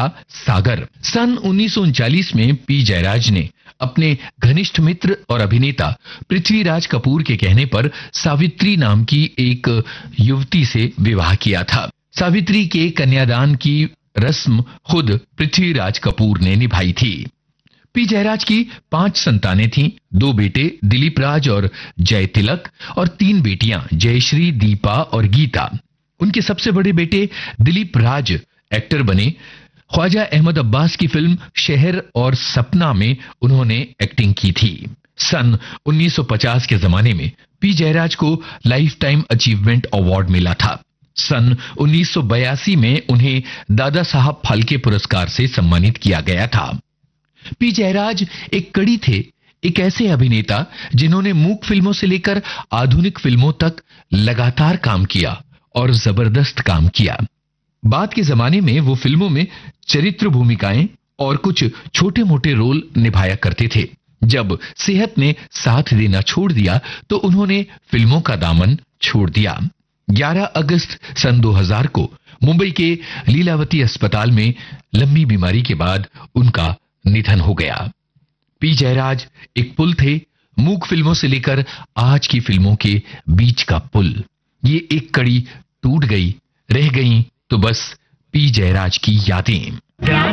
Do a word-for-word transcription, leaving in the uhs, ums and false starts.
था सागर। सन उन्नीस सौ उनचालीस में पी जयराज ने अपने घनिष्ठ मित्र और अभिनेता पृथ्वीराज कपूर के कहने पर सावित्री नाम की एक युवती से विवाह किया था। सावित्री के कन्यादान की रस्म खुद पृथ्वीराज कपूर ने निभाई थी। पी जयराज की पांच संतानें थीं, दो बेटे दिलीप राज और जय तिलक और तीन बेटियां जयश्री, दीपा और गीता। उनके सबसे बड़े बेटे दिलीप राज एक्टर बने। ख्वाजा अहमद अब्बास की फिल्म शहर और सपना में उन्होंने एक्टिंग की थी। सन उन्नीस सौ पचास के जमाने में पी जयराज को लाइफ टाइम अचीवमेंट अवार्ड मिला था। सन उन्नीस सौ बयासी में उन्हें दादा साहब फाल्के पुरस्कार से सम्मानित किया गया था। पी जयराज एक कड़ी थे, एक ऐसे अभिनेता जिन्होंने मूक फिल्मों से लेकर आधुनिक फिल्मों तक लगातार काम किया और जबरदस्त काम किया। बाद के जमाने में वो फिल्मों में चरित्र भूमिकाएं और कुछ छोटे मोटे रोल निभाया करते थे। जब सेहत ने साथ देना छोड़ दिया तो उन्होंने फिल्मों का दामन छोड़ दिया। ग्यारह अगस्त सन दो हज़ार को मुंबई के लीलावती अस्पताल में लंबी बीमारी के बाद उनका निधन हो गया। पी जयराज एक पुल थे, मूक फिल्मों से लेकर आज की फिल्मों के बीच का पुल। ये एक कड़ी टूट गई, रह गई तो बस पी जयराज की यादें।